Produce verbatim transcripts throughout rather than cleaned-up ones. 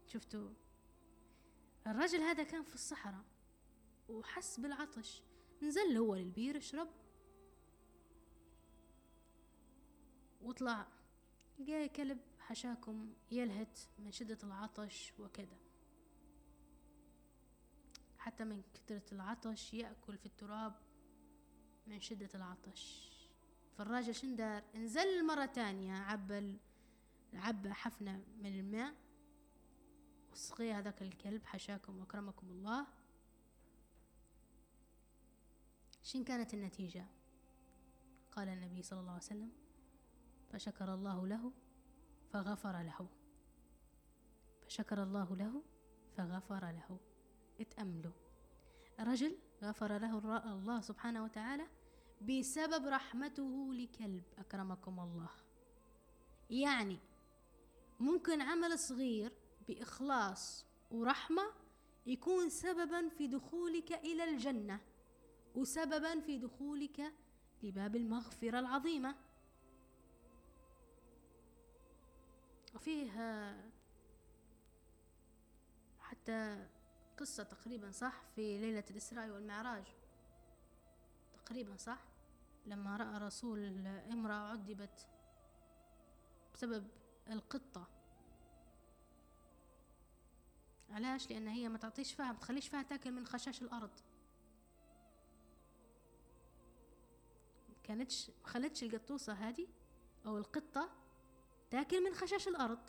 شفتوا الرجل هذا كان في الصحراء وحس بالعطش، نزل هو للبير يشرب، وطلع لقى كلب حشاكم يلهث من شدة العطش وكذا، حتى من كثرة العطش يأكل في التراب من شدة العطش. فالراجل شندار انزل مرة تانية، عبى عبى حفنة من الماء وسقي هذاك الكلب حشاكم وأكرمكم الله. شين كانت النتيجة؟ قال النبي صلى الله عليه وسلم: فشكر الله له فغفر له، فشكر الله له فغفر له. اتأملوا، الرجل غفر له الله سبحانه وتعالى بسبب رحمته لكلب أكرمكم الله. يعني ممكن عمل صغير بإخلاص ورحمة يكون سببا في دخولك إلى الجنة وسببا في دخولك لباب المغفرة العظيمة. وفيه حتى قصة تقريبا صح في ليلة الإسراء والمعراج، تقريبا صح، لما رأى رسول امرأة عذبت بسبب القطة. علاش؟ لأن هي ما تعطيش فيها، ما تخليش فيها تاكل من خشاش الأرض، كانتش ما خلتش القطوصة هذه أو القطة تاكل من خشاش الأرض،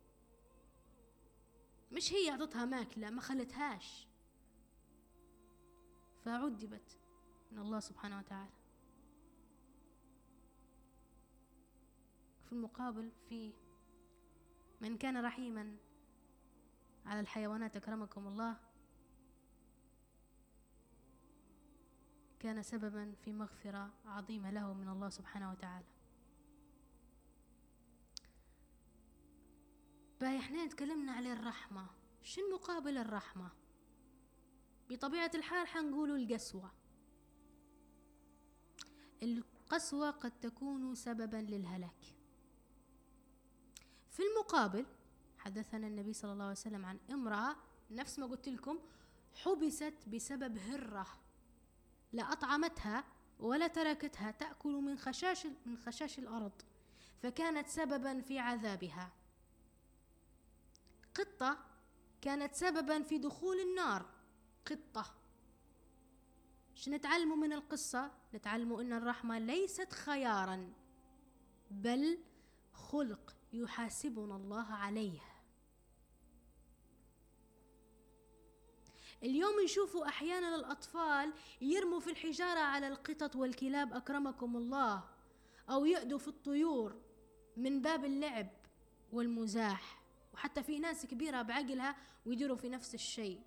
مش هي عطتها ماكلة، ما خلتهاش، فعذبت من الله سبحانه وتعالى. في المقابل في من كان رحيما على الحيوانات أكرمكم الله كان سببا في مغفرة عظيمة له من الله سبحانه وتعالى. باي احنا تكلمنا على الرحمة، شو المقابل الرحمة؟ بطبيعة الحال حنقولوا القسوة. القسوة قد تكون سببا للهلاك. في المقابل حدثنا النبي صلى الله عليه وسلم عن امرأة نفس ما قلت لكم حبست بسبب هرة، لا أطعمتها ولا تركتها تأكل من خشاش من خشاش الأرض، فكانت سببا في عذابها. قطة كانت سببا في دخول النار، قطة. شو نتعلموا من القصة؟ نتعلموا أن الرحمة ليست خيارا بل خلق يحاسبنا الله عليه. اليوم نشوفوا أحيانا الأطفال يرموا في الحجارة على القطط والكلاب أكرمكم الله، أو يأدوا في الطيور من باب اللعب والمزاح، وحتى في ناس كبيرة بعقلها ويديروا في نفس الشيء.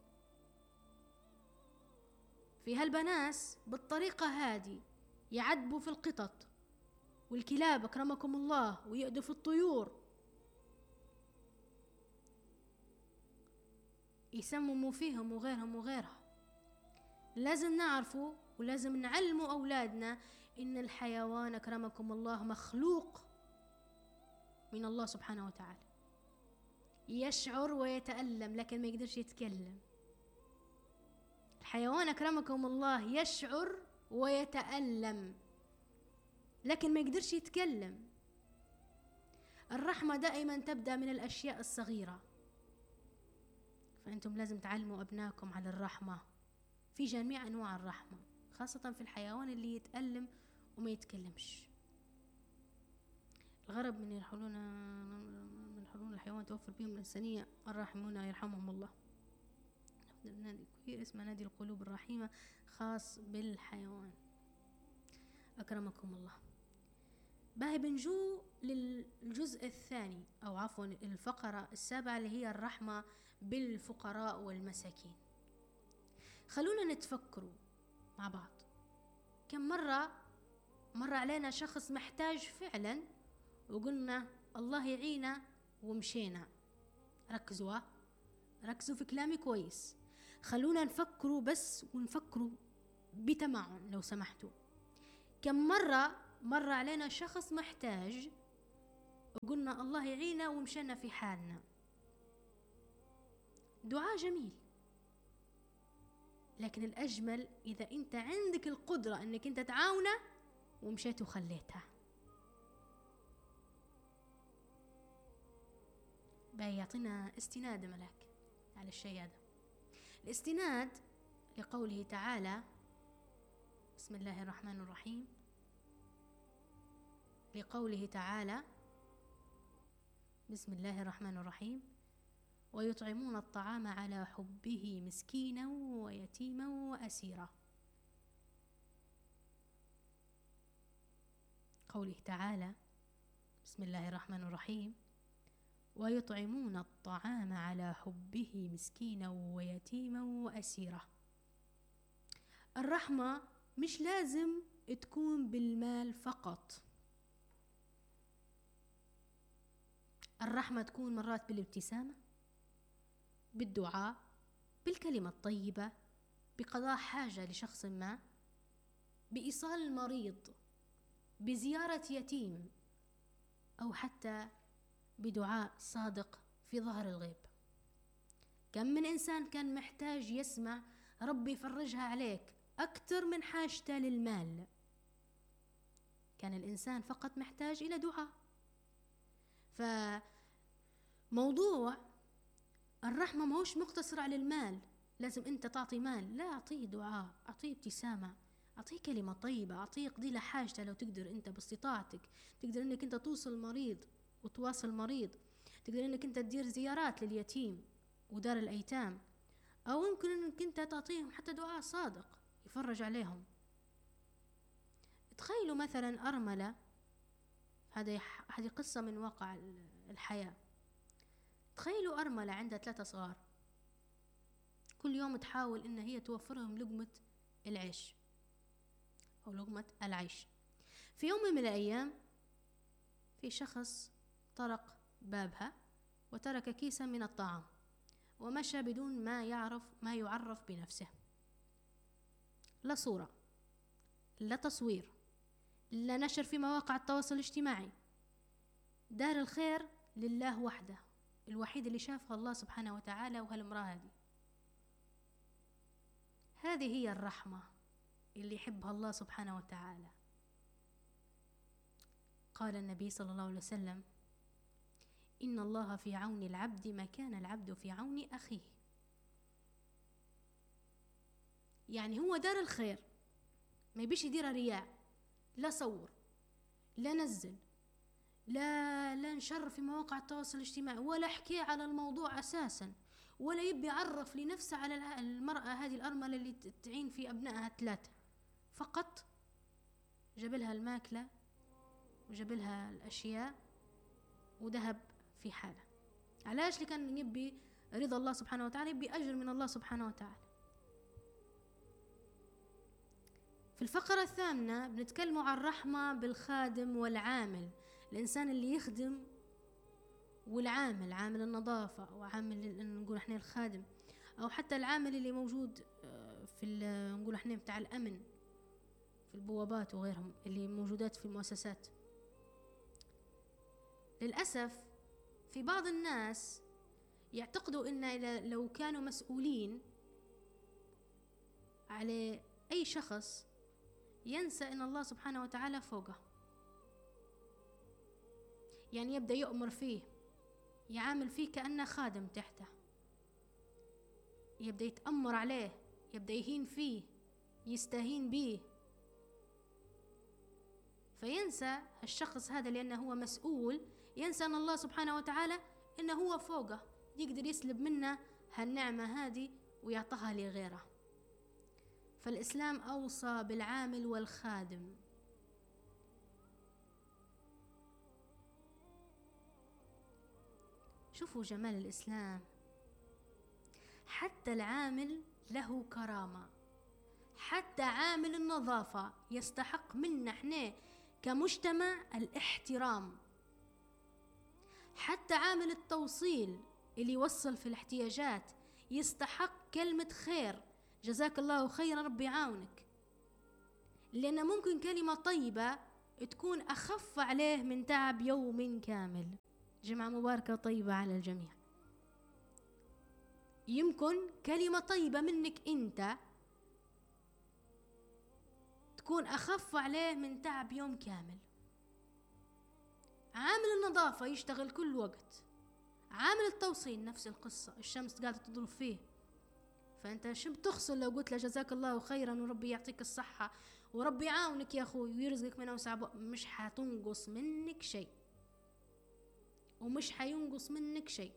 في هالبناس بالطريقة هذه يعذبوا في القطط والكلاب أكرمكم الله ويأدوا في الطيور، يسمموا فيهم وغيرهم وغيرها. لازم نعرفوا ولازم نعلموا أولادنا إن الحيوان أكرمكم الله مخلوق من الله سبحانه وتعالى، يشعر ويتألم لكن ما يقدرش يتكلم. الحيوان أكرمكم الله يشعر ويتألم لكن ما يقدرش يتكلم. الرحمة دائما تبدأ من الأشياء الصغيرة، فأنتم لازم تعلموا أبنائكم على الرحمة في جميع أنواع الرحمة، خاصة في الحيوان اللي يتألم وما يتكلمش. الغرب من يرحلون من حلول الحيوان توفر بهم الإنسانية الراحمون يرحمهم الله. نادي كبير اسمه نادي القلوب الرحيمة خاص بالحيوان أكرمكم الله. باهي بنجو للجزء الثاني أو عفوا الفقرة السابعة اللي هي الرحمة بالفقراء والمساكين. خلونا نتفكروا مع بعض، كم مرة مر علينا شخص محتاج فعلا وقلنا الله يعينا ومشينا؟ ركزوا ركزوا في كلامي كويس، خلونا نفكروا بس ونفكروا بتمعن لو سمحتوا. كم مرة مر علينا شخص محتاج وقلنا الله يعينا ومشينا في حالنا؟ دعاء جميل، لكن الأجمل إذا أنت عندك القدرة أنك أنت تعاونه ومشيت وخليتها. باي يعطينا استناد ملاك على الشيء هذا. الاستناد لقوله تعالى بسم الله الرحمن الرحيم، لقوله تعالى بسم الله الرحمن الرحيم ويطعمون الطعام على حبه مسكينا ويتيما وأسيرا. قوله تعالى بسم الله الرحمن الرحيم ويطعمون الطعام على حبه مسكينا ويتيما وأسيرا. الرحمة مش لازم تكون بالمال فقط، الرحمة تكون مرات بالابتسامة، بالدعاء، بالكلمة الطيبة، بقضاء حاجة لشخص ما، بإيصال المريض، بزيارة يتيم، أو حتى بدعاء صادق في ظهر الغيب. كم من إنسان كان محتاج يسمع ربي يفرجها عليك أكثر من حاجته للمال، كان الإنسان فقط محتاج إلى دعاء. فموضوع الرحمة ما هوش مقتصر على المال، لازم أنت تعطي مال، لا، أعطيه دعاء، أعطيه ابتسامة، أعطيه كلمة طيبة، أعطيه قضي له حاجته لو تقدر أنت باستطاعتك، تقدر أنك أنت توصل مريض وتواصل مريض، تقدر أنك أنت تدير زيارات لليتيم ودار الأيتام، أو يمكن أنك أنت تعطيهم حتى دعاء صادق يفرج عليهم. تخيلوا مثلا أرملة، هذه هذه قصة من واقع الحياة. تخيلوا أرملة عندها ثلاثة صغار، كل يوم تحاول إن هي توفرهم لقمة العيش أو لقمة العيش. في يوم من الأيام في شخص طرق بابها وترك كيسا من الطعام ومشى بدون ما يعرف ما يعرف بنفسه، لا صورة، لا تصوير، لا نشر في مواقع التواصل الاجتماعي. دار الخير لله وحده، الوحيد اللي شافها الله سبحانه وتعالى وهالمرأة هذه. هذه هي الرحمة اللي يحبها الله سبحانه وتعالى. قال النبي صلى الله عليه وسلم إن الله في عون العبد ما كان العبد في عون أخيه. يعني هو دار الخير، ما يبيش يدير رياء، لا صور، لا نزل، لا لا نشر في مواقع التواصل الاجتماعي، ولا حكي على الموضوع أساسا، ولا يبي يعرف لنفسه على المرأة هذه الأرملة اللي تعين في أبنائها ثلاثة، فقط جاب لها الماكلة وجاب لها الأشياء وذهب في حاله. علاش؟ لكان يبي رضا الله سبحانه وتعالى، يبي أجر من الله سبحانه وتعالى. في الفقرة الثامنة بنتكلم عن الرحمة بالخادم والعامل، الإنسان اللي يخدم والعامل، عامل النظافة أو عامل نقول احنا الخادم، أو حتى العامل اللي موجود في نقول احنا بتاع الأمن في البوابات وغيرهم اللي موجودات في المؤسسات. للأسف في بعض الناس يعتقدوا إن لو كانوا مسؤولين على أي شخص ينسى إن الله سبحانه وتعالى فوقه، يعني يبدأ يؤمر فيه، يعامل فيه كأنه خادم تحته، يبدأ يتأمر عليه، يبدأ يهين فيه، يستهين به، فينسى الشخص هذا لأنه هو مسؤول، ينسى أن الله سبحانه وتعالى إنه هو فوقه، يقدر يسلب منه هالنعمة هذه ويعطيها لغيره. فالإسلام أوصى بالعامل والخادم. شوفوا جمال الإسلام، حتى العامل له كرامة، حتى عامل النظافة يستحق منا احنا كمجتمع الاحترام، حتى عامل التوصيل اللي يوصل في الاحتياجات يستحق كلمة خير، جزاك الله خيرا ربي يعاونك، لأن ممكن كلمة طيبة تكون أخف عليه من تعب يوم كامل. جمعة مباركة طيبة على الجميع. يمكن كلمة طيبة منك أنت تكون أخف عليه من تعب يوم كامل. عامل النظافة يشتغل كل وقت، عامل التوصيل نفس القصة، الشمس قاعدة تضرب فيه، فأنت شو بتخسر لو قلت له جزاك الله خيرا وربي يعطيك الصحة وربي يعاونك يا أخوي ويرزقك من أوسع بق، مش حتنقص منك شيء ومش حينقص منك شيء.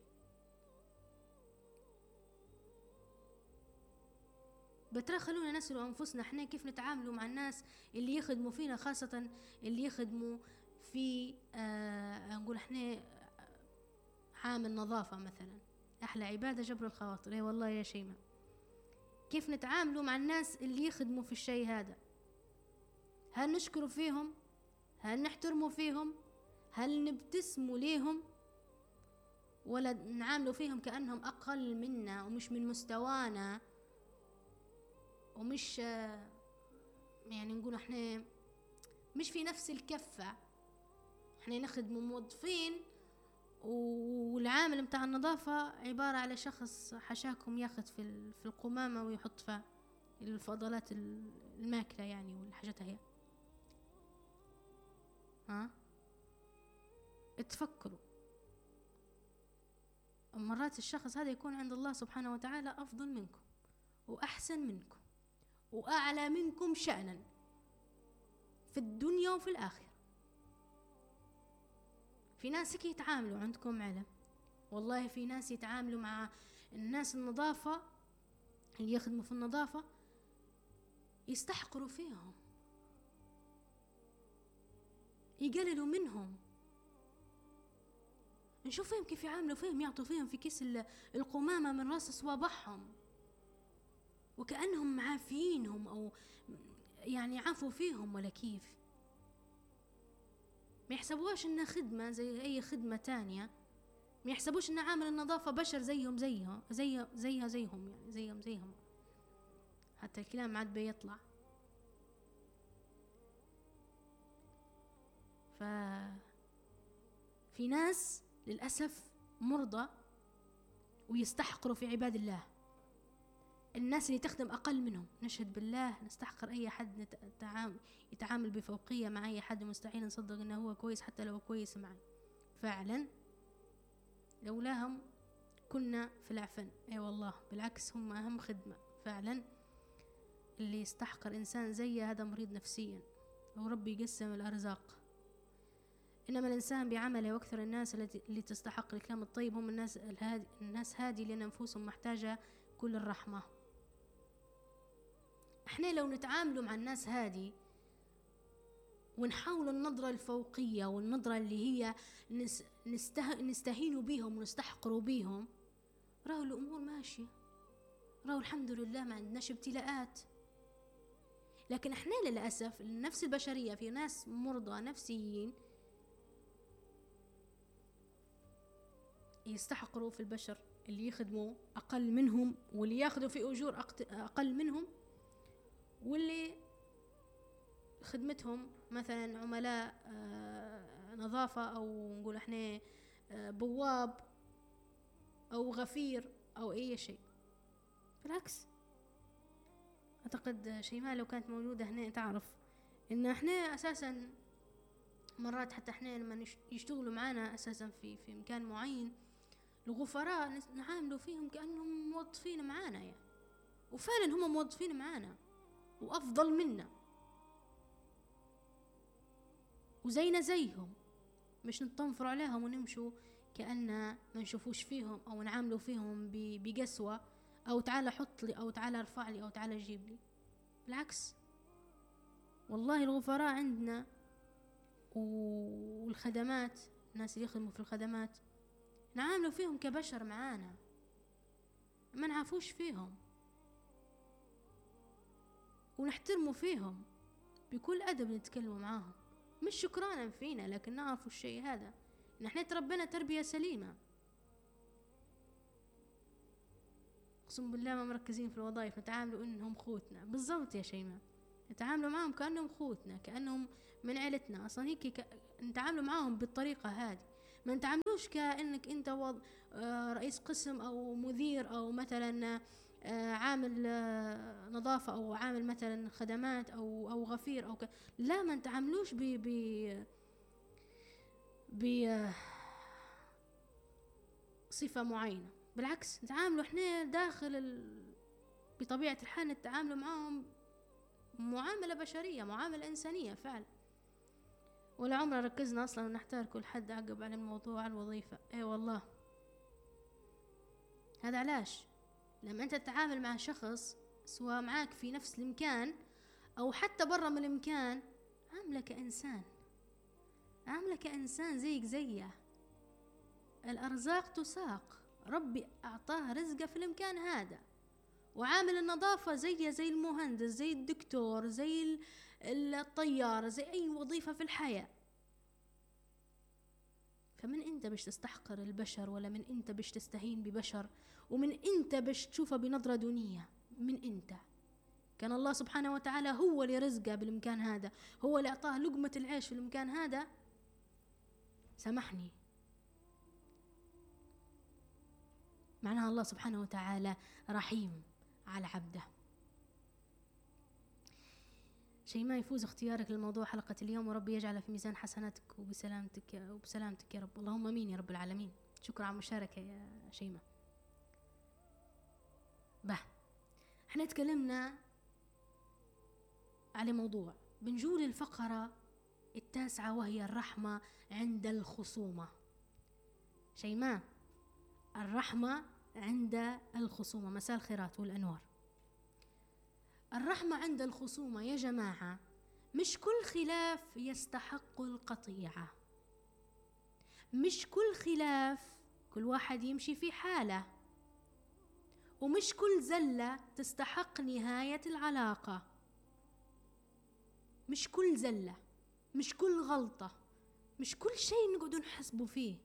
بترى خلونا نسأل أنفسنا احنا كيف نتعاملوا مع الناس اللي يخدموا فينا، خاصة اللي يخدموا في آه نقول احنا عامل نظافة مثلا، أحلى عبادة جبر الخواطر. اي والله يا شيماء، كيف نتعاملوا مع الناس اللي يخدموا في الشيء هذا؟ هل نشكروا فيهم؟ هل نحترموا فيهم؟ هل نبتسموا ليهم؟ ولا نعاملوا فيهم كأنهم أقل منا ومش من مستوانا ومش يعني نقول احنا مش في نفس الكفة، احنا نخدم موظفين والعامل متاع النظافة عبارة على شخص حشاكم ياخذ في في القمامة ويحط فيها الفضلات الماكلة يعني والحاجات هي. ها اتفكروا، مرات الشخص هذا يكون عند الله سبحانه وتعالى أفضل منكم وأحسن منكم وأعلى منكم شأنا في الدنيا وفي الآخرة. في ناس كي يتعاملوا عندكم علم، والله في ناس يتعاملوا مع الناس النظافة اللي يخدموا في النظافة يستحقروا فيهم، يقللوا منهم، نشوف فيهم كيف يعاملوا فيهم، يعطوا فيهم في كيس القمامة من راس صوابعهم وكأنهم عافينهم أو يعني عافوا فيهم، ولا كيف ما يحسبوش إنها خدمة زي أي خدمة تانية، ما يحسبوش إن عامل النظافة بشر زيهم زيها زي زيها زيهم يعني زيهم زيهم حتى الكلام عاد بيطلع. ففي ناس للأسف مرضى ويستحقروا في عباد الله، الناس اللي تخدم أقل منهم، نشهد بالله نستحقر أي حد يتعامل بفوقية مع أي حد، مستحيل نصدق إنه هو كويس حتى لو كويس معي فعلا، لولاهم كنا في العفن. أي والله بالعكس هم أهم خدمة فعلا. اللي يستحقر إنسان زي هذا مريض نفسيا، وربي يقسم الأرزاق. إنما الإنسان بعمله، وأكثر الناس التي اللي تستحق الكلام الطيب هم الناس الهادي، الناس هادي لأن أنفسهم محتاجة كل الرحمة. إحنا لو نتعاملوا مع الناس هادي ونحاول النظرة الفوقية والنظرة اللي هي نسته... نستهينوا بيهم ونستحقروا بيهم، راهو الأمور ماشية، راهو الحمد لله ما عندناش ابتلاءات. لكن إحنا للأسف النفس البشرية في ناس مرضى نفسيين يستحقروا في البشر اللي يخدموا أقل منهم واللي ياخذوا في أجور أقل منهم، واللي خدمتهم مثلا عملاء نظافة أو نقول احنا بواب أو غفير أو أي شيء. بالعكس أعتقد شيماء لو كانت موجودة هنا تعرف إن احنا أساسا مرات حتى احنا لما يشتغلوا معانا أساسا في في مكان معين، الغفراء نعاملوا فيهم كأنهم موظفين معانا يعني، وفعلا هم موظفين معانا وأفضل منا وزينا زيهم، مش نتنفر عليهم ونمشوا كأن ما نشوفوش فيهم أو نعاملوا فيهم بقسوة أو تعال حط لي أو تعال ارفع لي أو تعال جيب لي. بالعكس والله الغفراء عندنا والخدمات، الناس اللي يخدموا في الخدمات نعاملوا فيهم كبشر معانا، ما نعافوش فيهم ونحترموا فيهم بكل أدب، نتكلموا معاهم مش شكرانا فينا، لكن نعرفوا الشيء هذا إن احنا تربينا تربية سليمة. اقسم بالله ما مركزين في الوظائف، نتعاملوا انهم خوتنا بالضبط يا شيماء، نتعاملوا معهم كأنهم خوتنا، كأنهم من عيلتنا، اصلا هيك ك... نتعاملوا معهم بالطريقة هذه، ما نتعاملوا تعاملوش كأنك انت وض... آه رئيس قسم او مدير او مثلا آه عامل آه نظافة او عامل مثلا خدمات او او غفير او ك... لا، ما تعاملوش ب ب ب صفة معينة، بالعكس تعاملوا احنا داخل ال... بطبيعة الحال نتعاملوا معهم معاملة بشرية، معاملة إنسانية فعلا. ولا عمرنا ركزنا أصلا ونحتار كل حد عقب على الموضوع الوظيفة. اي والله، هذا علاش لما أنت تتعامل مع شخص سواء معاك في نفس المكان أو حتى برا من المكان، عامله كإنسان، عامله كإنسان زيك زيه. الأرزاق تساق، ربي أعطاه رزقه في المكان هذا، وعامل النظافة زي زي المهندس، زي الدكتور، زي الطيار، زي أي وظيفة في الحياة. فمن أنت باش تستحقر البشر، ولا من أنت باش تستهين ببشر، ومن أنت باش تشوفه بنظرة دونية؟ من أنت؟ كان الله سبحانه وتعالى هو اللي رزقه بالمكان هذا، هو اللي أعطاه لقمة العيش في المكان هذا. سامحني، معناها الله سبحانه وتعالى رحيم على عبده. شيماء، يفوز اختيارك للموضوع حلقة اليوم، وربي يجعله في ميزان حسناتك وبسلامتك وبسلامتك يا رب، اللهم امين يا رب العالمين. شكرا على المشاركة يا شيماء. به، احنا تكلمنا على موضوع، بنجول الفقرة التاسعة وهي الرحمة عند الخصومة. شيماء، الرحمة عند الخصومة، مساء الخيرات والأنوار. الرحمة عند الخصومة يا جماعة، مش كل خلاف يستحق القطيعة، مش كل خلاف كل واحد يمشي في حاله، ومش كل زلة تستحق نهاية العلاقة، مش كل زلة، مش كل غلطة، مش كل شيء نقعد نحسبه فيه.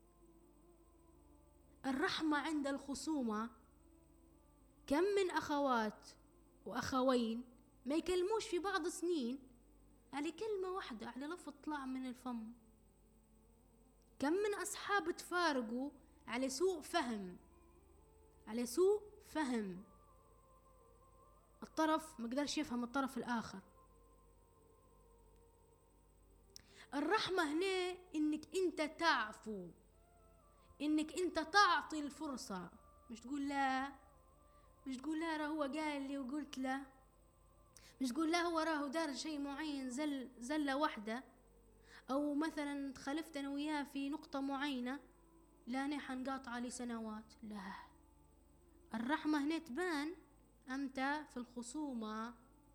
الرحمة عند الخصومة، كم من أخوات وأخوين ما يكلموش في بعض سنين على كلمة واحدة، على لفظ طلع من الفم. كم من أصحاب تفارقوا على سوء فهم، على سوء فهم، الطرف ما قدرش يفهم الطرف الآخر. الرحمة هنا إنك أنت تعفو، إنك أنت تعطي الفرصة، مش تقول لا، مش تقول لا راه هو قال لي وقلت لا، مش تقول لا هو راه دار شيء معين زل زلة واحدة، أو مثلا تخالفت أنا وياه في نقطة معينة، لا أنا حنقاطع لي سنوات. لا، الرحمة هنا تبان أمتى؟ في الخصومة،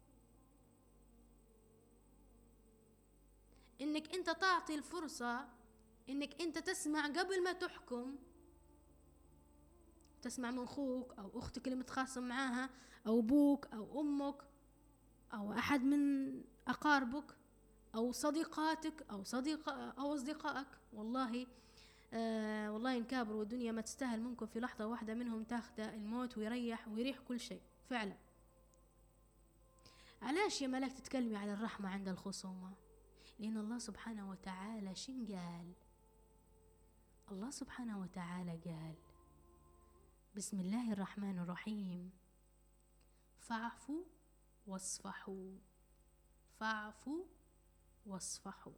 إنك أنت تعطي الفرصة، إنك أنت تسمع قبل ما تحكم، تسمع من أخوك أو أختك اللي متخاصم معاها، أو أبوك أو أمك أو أحد من أقاربك أو صديقاتك أو صديق أو أصدقائك. والله آه والله نكابر والدنيا ما تستاهل، ممكن في لحظة واحدة منهم تاخد الموت ويريح ويريح كل شيء فعلا. علاش يا ملاك تتكلمي على الرحمة عند الخصومة؟ لأن الله سبحانه وتعالى شن قال؟ الله سبحانه وتعالى قال بسم الله الرحمن الرحيم: فاعفوا واصفحوا، فاعفوا واصفحوا.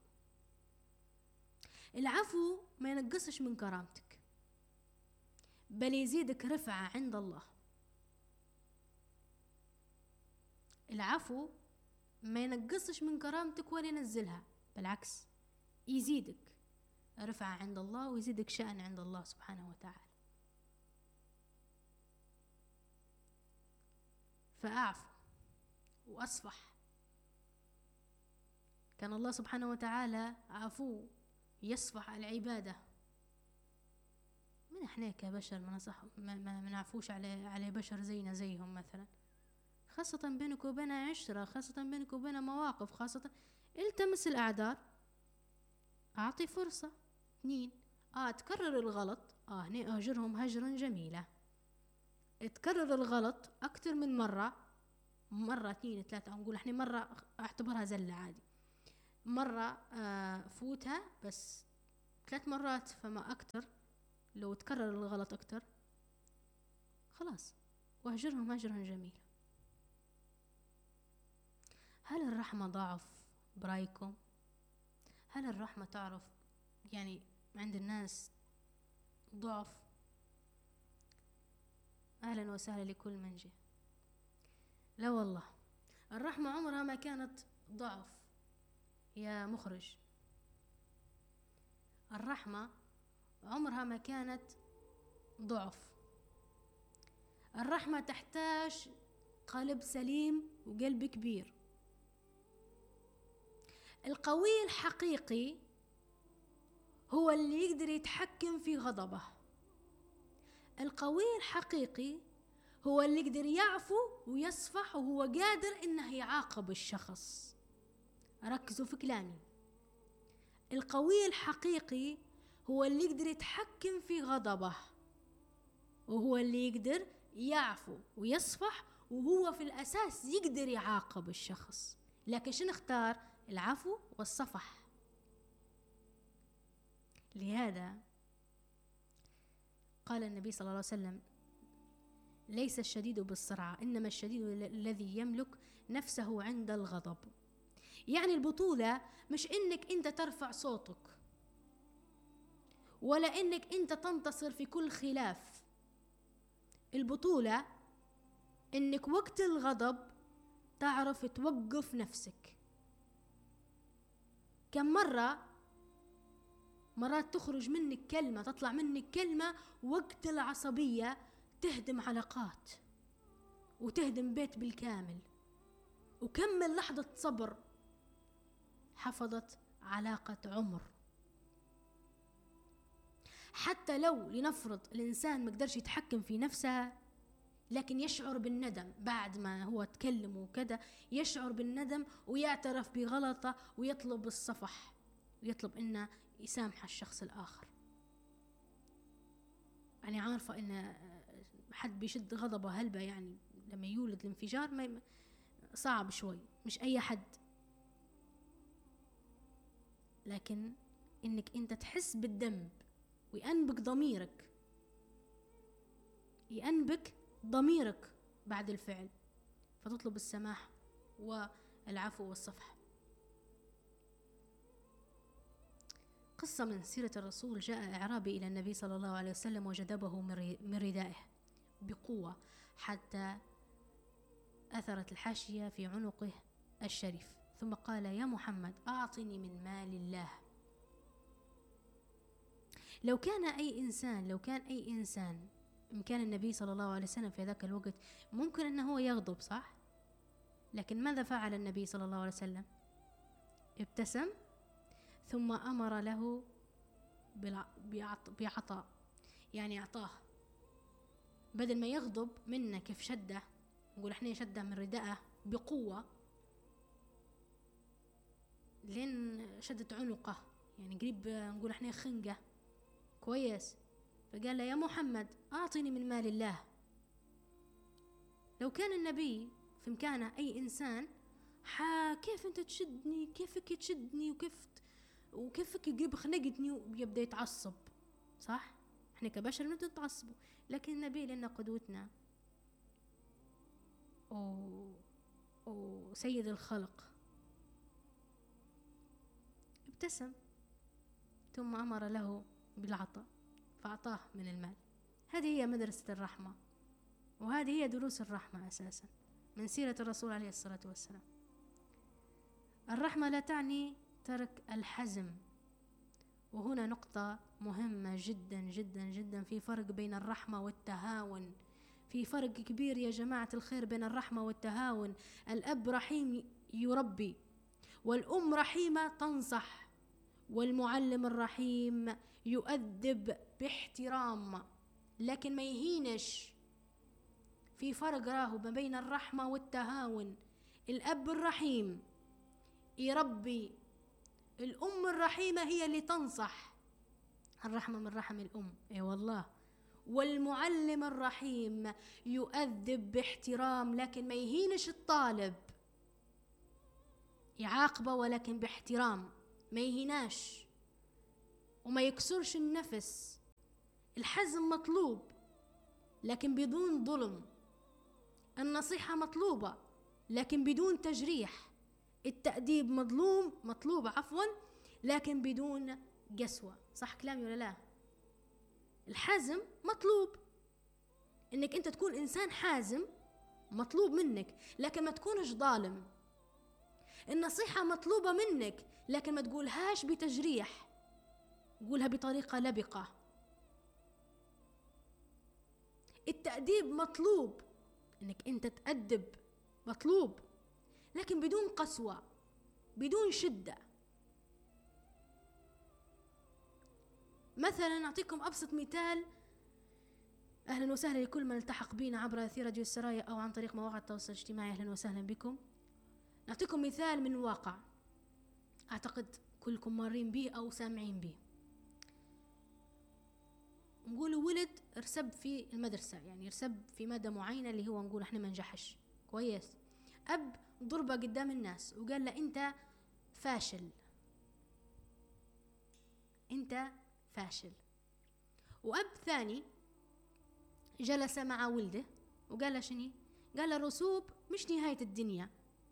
العفو ما ينقصش من كرامتك، بل يزيدك رفعة عند الله. العفو ما ينقصش من كرامتك ولا ينزلها، بالعكس يزيدك رفعة عند الله ويزيدك شأن عند الله سبحانه وتعالى. فأعفو وأصفح. كان الله سبحانه وتعالى عفو يصفح العبادة. من احنا كبشر ما نصح ما, ما, ما نعفوش على على بشر زينا زيهم مثلا، خاصة بينك وبين عشرة، خاصة بينك وبين مواقف، خاصة التمس الأعذار، أعطي فرصة. اثنين، آه تكرر الغلط، آه هنا أهجرهم هجرا جميلة. تكرر الغلط أكثر من مرة، مرة اثنين ثلاثة، أو نقول احنا مرة أعتبرها زلة عادي، مرة آه فوتها بس ثلاث مرات فما أكتر، لو تكرر الغلط أكتر خلاص واهجرهم هجرا جميلا. هل الرحمة ضعف برأيكم؟ هل الرحمة تعرف يعني عند الناس ضعف؟ أهلا وسهلا لكل من جه. لا والله، الرحمة عمرها ما كانت ضعف يا مخرج. الرحمة عمرها ما كانت ضعف. الرحمة تحتاج قلب سليم وقلب كبير. القوي الحقيقي هو اللي يقدر يتحكم في غضبه. القوي الحقيقي هو اللي يقدر يعفو ويصفح وهو قادر انه يعاقب الشخص. ركزوا في كلامي. القوي الحقيقي هو اللي يقدر يتحكم في غضبه، وهو اللي يقدر يعفو ويصفح وهو في الأساس يقدر يعاقب الشخص. لكن شنو اختار؟ العفو والصفح. لهذا قال النبي صلى الله عليه وسلم: ليس الشديد بالسرعة، إنما الشديد الذي يملك نفسه عند الغضب. يعني البطولة مش إنك أنت ترفع صوتك، ولا إنك أنت تنتصر في كل خلاف. البطولة إنك وقت الغضب تعرف توقف نفسك. كم مرة مرات تخرج منك كلمة، تطلع منك كلمة وقت العصبية تهدم علاقات وتهدم بيت بالكامل، وكم من لحظة صبر حفظت علاقة عمر. حتى لو لنفرض الإنسان ما قدرش يتحكم في نفسه، لكن يشعر بالندم بعد ما هو تكلم وكذا، يشعر بالندم ويعترف بغلطه ويطلب الصفح ويطلب إنه يسامح الشخص الآخر. يعني عارفة إن حد بيشد غضبه هلبة، يعني لما يولد الانفجار ما صعب شوي، مش أي حد. لكن إنك أنت تحس بالذنب ويأنبك ضميرك، يأنبك ضميرك بعد الفعل، فتطلب السماح والعفو والصفح. قصة من سيرة الرسول: جاء إعرابي إلى النبي صلى الله عليه وسلم وجذبه من ردائه بقوة حتى أثرت الحاشية في عنقه الشريف، ثم قال: يا محمد، أعطني من مال الله. لو كان أي إنسان لو كان أي إنسان إمكان النبي صلى الله عليه وسلم في ذاك الوقت ممكن أنه هو يغضب، صح؟ لكن ماذا فعل النبي صلى الله عليه وسلم؟ ابتسم ثم أمر له بعطاء، يعني أعطاه. بدل ما يغضب منا كيف شده، نقول احنا شده من رداءه بقوة لين شدت عنقه، يعني قريب نقول احنا خنقه كويس. فقال له: يا محمد، أعطني من مال الله. لو كان النبي في إمكانه أي إنسان، حا كيف أنت تشدني، كيفك تشدني، وكيف وكيفك يجيب خنقتني، ويبدأ يتعصب، صح؟ احنا كبشر نبدأ نتعصبوا. لكن النبي لنا قدوتنا وسيد الخلق ابتسم ثم أمر له بالعطاء فأعطاه من المال. هذه هي مدرسة الرحمة، وهذه هي دروس الرحمة أساسا من سيرة الرسول عليه الصلاة والسلام. الرحمة لا تعني ترك الحزم، وهنا نقطة مهمة جدا جدا جدا. في فرق بين الرحمة والتهاون، في فرق كبير يا جماعة الخير بين الرحمة والتهاون. الأب رحيم يربي، والأم رحيمة تنصح، والمعلم الرحيم يؤدب باحترام لكن ما يهينش. في فرق راهو ما بين الرحمة والتهاون. الأب الرحيم يربي، الأم الرحيمة هي اللي تنصح. الرحمة من رحم الأم، اي والله. والمعلم الرحيم يؤدب باحترام لكن ما يهينش الطالب، يعاقبه ولكن باحترام، ما يهيناش. وما يكسرش النفس. الحزم مطلوب لكن بدون ظلم. النصيحة مطلوبة لكن بدون تجريح. التأديب مظلوم مطلوب عفوا لكن بدون قسوة. صح كلامي ولا لا؟ الحزم مطلوب، انك انت تكون انسان حازم مطلوب منك لكن ما تكونش ظالم. النصيحة مطلوبة منك لكن ما تقولهاش بتجريح، قولها بطريقة لبقة. التأديب مطلوب، انك انت تأدب مطلوب لكن بدون قسوة بدون شدة. مثلا أعطيكم أبسط مثال. أهلا وسهلا لكل من التحق بنا عبر أثير راديو السرايا أو عن طريق مواقع التواصل الاجتماعي. أهلا وسهلا بكم. نعطيكم مثال من الواقع أعتقد كلكم مارين به أو سامعين به. نقولوا ولد ارسب في المدرسة، يعني ارسب في مادة معينة اللي هو نقول احنا ما نجحش كويس. أب ضربة قدام الناس وقال له أنت فاشل، أنت فاشل. وأب ثاني جلس مع ولده وقال له شني؟ قال له الرسوب مش نهاية الدنيا.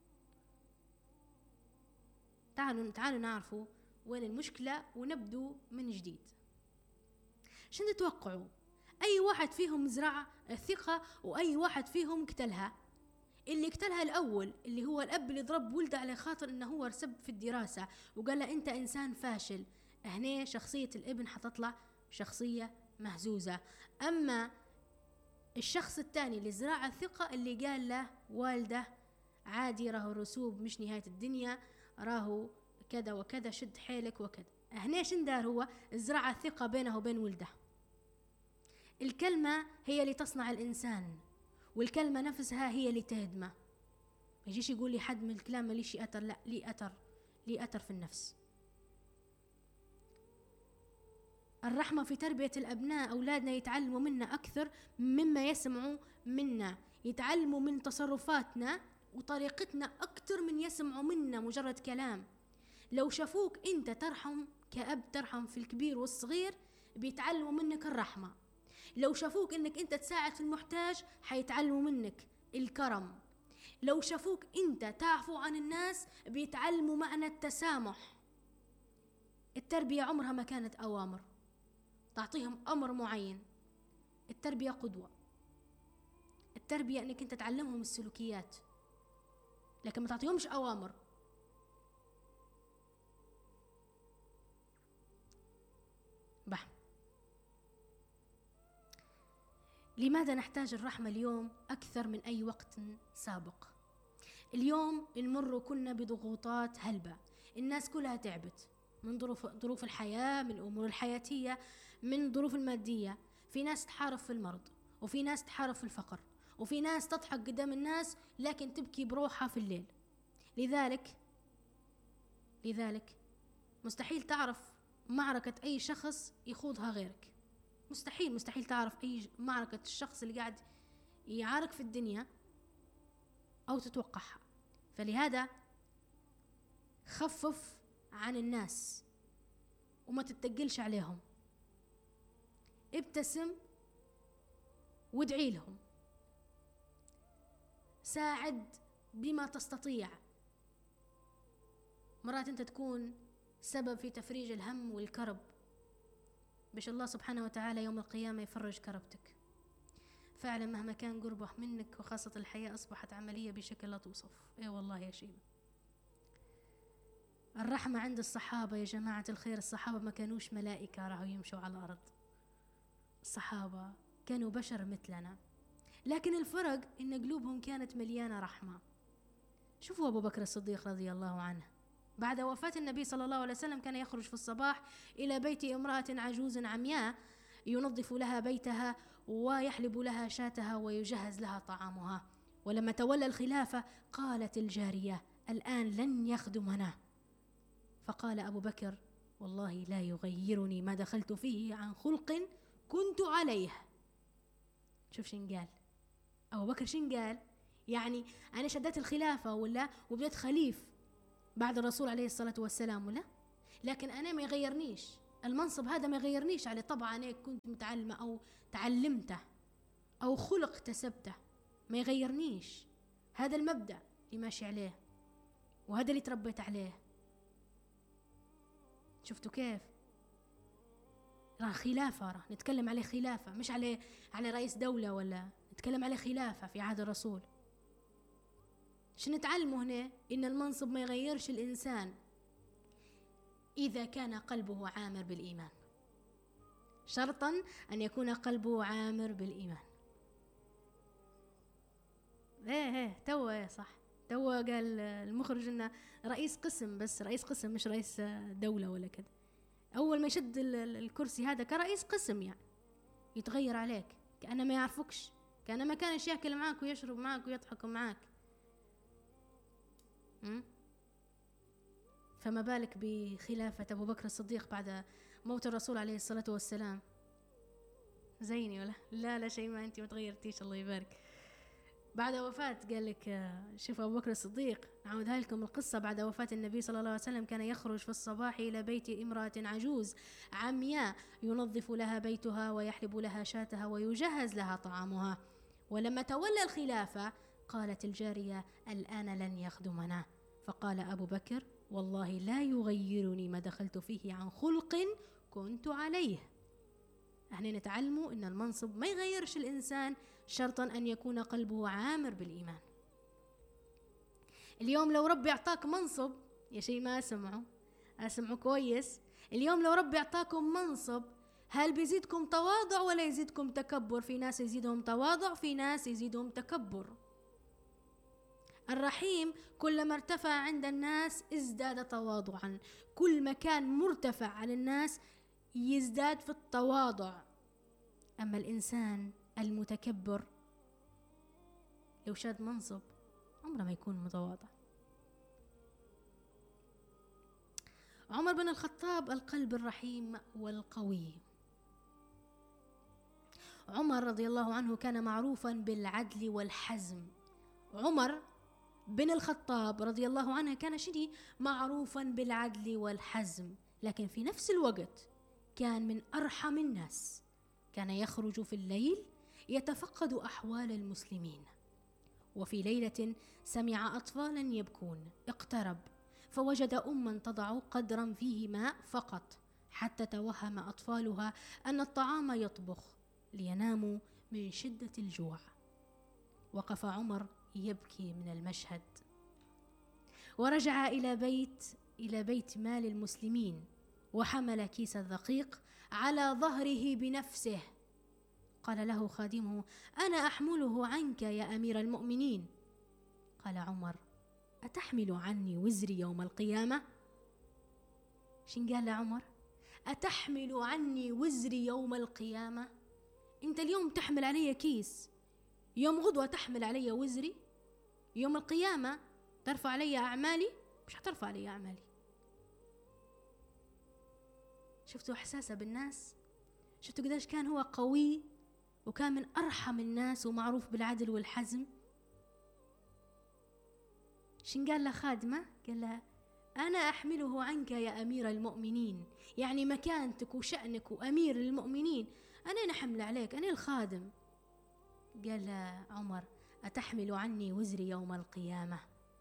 تعالوا تعالوا نعرفوا وين المشكلة ونبدو من جديد. شنو تتوقعوا؟ أي واحد فيهم زرع الثقة وأي واحد فيهم قتلها؟ اللي قتلها الأول اللي هو الأب اللي ضرب ولده على خاطر إنه هو رسب في الدراسة وقال له أنت إنسان فاشل. هنا شخصية الابن حتطلع شخصية مهزوزة. أما الشخص الثاني اللي زرع الثقة اللي قال له والده عادي، راهو الرسوب مش نهاية الدنيا، راهو كذا وكذا، شد حيلك وكذا. هنا شن دار؟ هو زرع الثقة بينه وبين ولده. الكلمة هي اللي تصنع الإنسان والكلمة نفسها هي اللي تهدمه. ما يجيش يقول لي حد من الكلام ما ليش أثر، لا لي أثر، لي أثر في النفس. الرحمة في تربية الأبناء. أولادنا يتعلموا منا أكثر مما يسمعوا منا، يتعلموا من تصرفاتنا وطريقتنا أكثر من يسمعوا منا مجرد كلام. لو شافوك أنت ترحم كأب، ترحم في الكبير والصغير، بيتعلموا منك الرحمة. لو شافوك أنك أنت تساعد في المحتاج حيتعلموا منك الكرم. لو شافوك أنت تعفو عن الناس بيتعلموا معنى التسامح. التربية عمرها ما كانت أوامر تعطيهم أمر معين. التربية قدوة. التربية أنك أنت تعلمهم السلوكيات لكن ما تعطيهمش أوامر. بح. لماذا نحتاج الرحمة اليوم أكثر من أي وقت سابق؟ اليوم نمر كنا بضغوطات هلبة، الناس كلها تعبت من ظروف ظروف الحياة، من الأمور الحياتية، من ظروف المادية. في ناس تحارب في المرض، وفي ناس تحارب في الفقر، وفي ناس تضحك قدام الناس لكن تبكي بروحها في الليل. لذلك لذلك مستحيل تعرف معركة أي شخص يخوضها غيرك. مستحيل مستحيل تعرف أي معركة الشخص اللي قاعد يعارك في الدنيا أو تتوقعها. فلهذا خفف عن الناس وما تتقلش عليهم. ابتسم وادعي لهم. ساعد بما تستطيع. مرات انت تكون سبب في تفريج الهم والكرب، باش الله سبحانه وتعالى يوم القيامة يفرج كربتك. فعلا مهما كان قربه منك، وخاصة الحياة أصبحت عملية بشكل لا توصف. اي والله يا شيبة. الرحمة عند الصحابة يا جماعة الخير. الصحابة ما كانوش ملائكة راحوا يمشوا على الأرض. الصحابة كانوا بشر مثلنا، لكن الفرق إن قلوبهم كانت مليانة رحمة. شوفوا أبو بكر الصديق رضي الله عنه، بعد وفاة النبي صلى الله عليه وسلم كان يخرج في الصباح إلى بيت امرأة عجوز عمياء ينظف لها بيتها ويحلب لها شاتها ويجهز لها طعامها. ولما تولى الخلافة قالت الجارية الآن لن يخدمنا. فقال أبو بكر والله لا يغيرني ما دخلت فيه عن خلق كنت عليه. شوف شن قال أبو بكر، شن قال؟ يعني أنا شدت الخلافة ولا وبدأت خليف بعد الرسول عليه الصلاة والسلام ولا، لكن أنا ما يغيرنيش المنصب هذا ما يغيرنيش عليه، طبعا هيك كنت متعلمة أو تعلمته أو خلق اكتسبته، ما يغيرنيش. هذا المبدأ اللي ماشي عليه، وهذا اللي تربيت عليه. شفتوا كيف؟ راه خلافة، راه نتكلم عليه خلافة، مش عليه على رئيس دولة، ولا نتكلم عليه خلافة في عهد الرسول. شو نتعلمه هنا؟ إن المنصب ما يغيرش الإنسان إذا كان قلبه عامر بالإيمان، شرطا أن يكون قلبه عامر بالإيمان. ايه ايه توا ايه صح، توا قال المخرج انه رئيس قسم، بس رئيس قسم مش رئيس دولة ولا كذا. اول ما يشد الكرسي هذا كرئيس قسم يعني يتغير عليك، كأنه ما يعرفكش، كأنه ما كانش ياكل معاك ويشرب معاك ويضحك معاك. م? فما بالك بخلافة أبو بكر الصديق بعد موت الرسول عليه الصلاة والسلام. زيني ولا لا؟ لا شيء، ما أنت ما تغيرتيش، الله يبارك. بعد وفاة قال لك شوف أبو بكر الصديق، نعودها لكم القصة. بعد وفاة النبي صلى الله عليه وسلم كان يخرج في الصباح إلى بيت امرأة عجوز عمياء ينظف لها بيتها ويحلب لها شاتها ويجهز لها طعامها. ولما تولى الخلافة قالت الجارية الآن لن يخدمنا، فقال أبو بكر والله لا يغيرني ما دخلت فيه عن خلق كنت عليه. احنا نتعلموا ان المنصب ما يغيرش الانسان، شرطا ان يكون قلبه عامر بالايمان. اليوم لو ربي اعطاك منصب، يا شيء ما اسمعوا اسمعوا كويس، اليوم لو ربي اعطاكم منصب، هل بيزيدكم تواضع ولا يزيدكم تكبر؟ في ناس يزيدهم تواضع، في ناس يزيدهم تكبر. الرحيم كلما ارتفع عند الناس ازداد تواضعا، كل ما كان مرتفع عن الناس يزداد في التواضع. أما الإنسان المتكبر لو شاد منصب عمره ما يكون متواضع. عمر بن الخطاب القلب الرحيم والقوي. عمر رضي الله عنه كان معروفا بالعدل والحزم. عمر بن الخطاب رضي الله عنه كان شدي معروفا بالعدل والحزم، لكن في نفس الوقت كان من أرحم الناس. كان يخرج في الليل يتفقد أحوال المسلمين، وفي ليلة سمع أطفالا يبكون، اقترب فوجد أما تضع قدرا فيه ماء فقط، حتى توهم أطفالها أن الطعام يطبخ ليناموا من شدة الجوع. وقف عمر يبكي من المشهد، ورجع إلى بيت إلى بيت مال المسلمين، وحمل كيس الدقيق على ظهره بنفسه. قال له خادمه أنا أحمله عنك يا أمير المؤمنين. قال عمر أتحمل عني وزري يوم القيامة؟ شن قال لعمر؟ أتحمل عني وزري يوم القيامة؟ أنت اليوم تحمل علي كيس، يوم غدوة تحمل علي وزري، يوم القيامة ترفع علي أعمالي؟ مش هترفع علي أعمالي. شفتوا إحساسه بالناس؟ شفتوا قداش كان هو قوي، وكان من أرحم الناس ومعروف بالعدل والحزم. شن قال لخادمة؟ قال لها أنا أحمله عنك يا أمير المؤمنين، يعني مكانتك وشأنك وأمير المؤمنين أنا نحمل عليك، أنا الخادم. قال عمر أتحمل عني وزري يوم القيامة؟